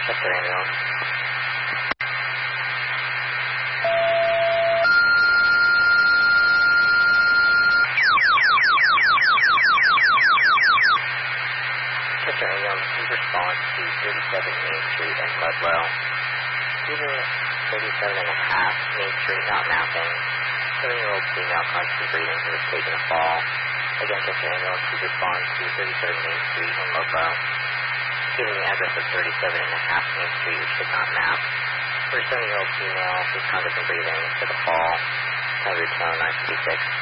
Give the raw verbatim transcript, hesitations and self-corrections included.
Chester ambulance. Chester ambulance, please respond to thirty-seven Main Street and Ludlow. Student thirty-seven and a half Main Street not mapping. seven-year-old female consciously breathing who was taking a fall. Again, Chester ambulance, please respond to thirty-seven Main Street and Ludlow. Given the address of thirty-seven and a half Main Street, which did not map. For a seven-year-old female who's consciously breathing, took a fall. Time return nine fifty-six.